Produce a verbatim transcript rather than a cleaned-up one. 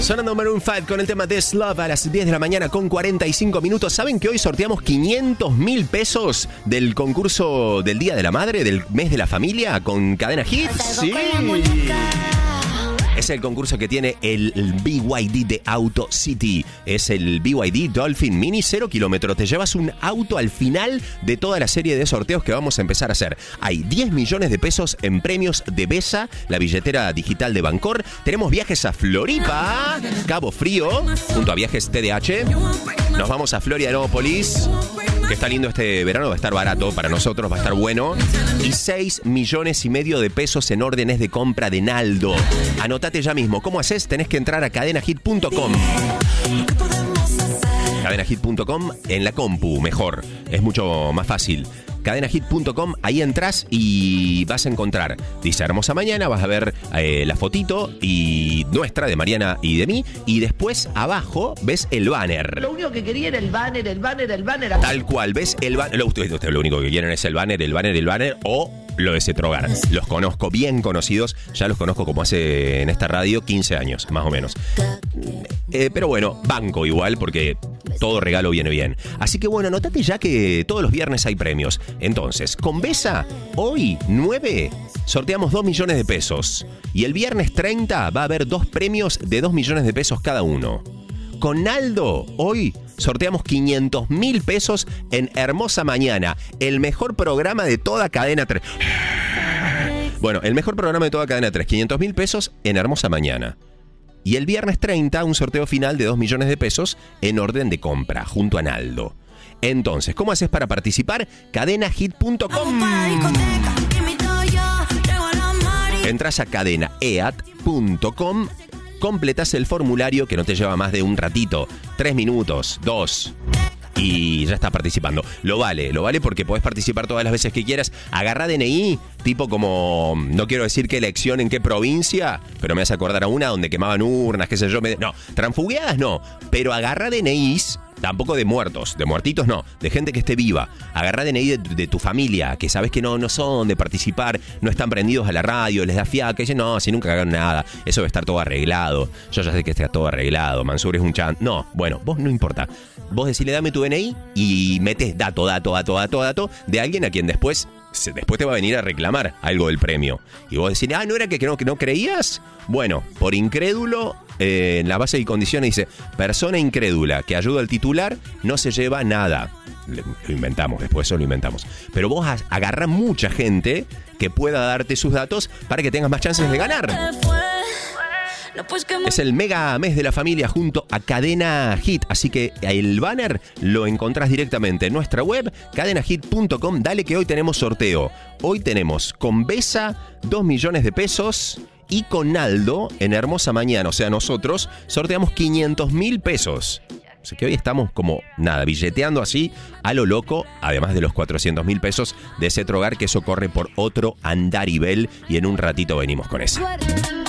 Sonando Maroon cinco con el tema This Love a las diez de la mañana con cuarenta y cinco minutos. ¿Saben que hoy sorteamos quinientos mil pesos del concurso del Día de la Madre, del mes de la familia con Cadena Hit? Sí. Es el concurso que tiene el, el B Y D de Auto City. Es el B Y D Dolphin Mini cero kilómetros. Te llevas un auto al final de toda la serie de sorteos que vamos a empezar a hacer. Hay diez millones de pesos en premios de Besa, la billetera digital de Bancor. Tenemos viajes a Floripa, Cabo Frío, junto a Viajes T D H. Nos vamos a Florianópolis, que está lindo este verano, va a estar barato para nosotros, va a estar bueno. Y seis millones y medio de pesos en órdenes de compra de Naldo. Anotate ya mismo. ¿Cómo haces? Tenés que entrar a cadena hit punto com. cadena hit punto com en la compu, mejor. Es mucho más fácil. cadena hit punto com, ahí entras y vas a encontrar, dice Hermosa Mañana, vas a ver eh, la fotito y nuestra, de Mariana y de mí, y después abajo ves el banner. Lo único que quería era el banner, el banner, el banner. Tal cual, ves el banner. Ustedes usted, lo único que quieren es el banner, el banner, el banner o lo de Cetrogar. Los conozco, bien conocidos, ya los conozco como hace en esta radio quince años, más o menos. Eh, pero bueno, banco igual porque todo regalo viene bien. Así que bueno, anotate ya que todos los viernes hay premios. Entonces, con Besa, hoy, nueve, sorteamos dos millones de pesos. Y el viernes treinta va a haber dos premios de dos millones de pesos cada uno. Con Naldo, hoy sorteamos quinientos mil pesos en Hermosa Mañana, el mejor programa de toda Cadena tres. Bueno, el mejor programa de toda Cadena tres, quinientos mil pesos en Hermosa Mañana. Y el viernes treinta, un sorteo final de dos millones de pesos en orden de compra, junto a Naldo. Entonces, ¿cómo haces para participar? cadena hit punto com. Entras a cadena eat punto com, completas el formulario que no te lleva más de un ratito, tres minutos, dos, y ya estás participando. Lo vale, lo vale porque podés participar todas las veces que quieras. Agarrá D N I, tipo como, no quiero decir qué elección en qué provincia, pero me hace acordar a una donde quemaban urnas, qué sé yo. Me, no, transfugiadas no, pero agarrá D N Is. Tampoco de muertos, de muertitos no, de gente que esté viva. Agarrá D N I de, de tu familia, que sabes que no, no son de participar, no están prendidos a la radio, les da fiaca, y dicen, no, si nunca cagaron nada, eso debe estar todo arreglado. Yo ya sé que está todo arreglado, Mansur es un chan. No, bueno, vos no importa. Vos decile, dame tu D N I y metes dato, dato, dato, dato, dato de alguien a quien después, después te va a venir a reclamar algo del premio. Y vos decís, ah, ¿no era que, que, no, que no creías? Bueno, por incrédulo, eh, en la base y condiciones dice, persona incrédula que ayuda al titular no se lleva nada. Lo inventamos, después eso lo inventamos. Pero vos agarrá mucha gente que pueda darte sus datos para que tengas más chances de ganar. Es el mega mes de la familia junto a Cadena Hit, así que el banner lo encontrás directamente en nuestra web, cadena hit punto com. Dale que hoy tenemos sorteo. Hoy tenemos con Besa dos millones de pesos y con Naldo en Hermosa Mañana, o sea, nosotros sorteamos quinientos mil pesos. Así que hoy estamos como, nada, billeteando así a lo loco, además de los cuatrocientos mil pesos de Cetrogar, que eso corre por otro andarivel y en un ratito venimos con eso.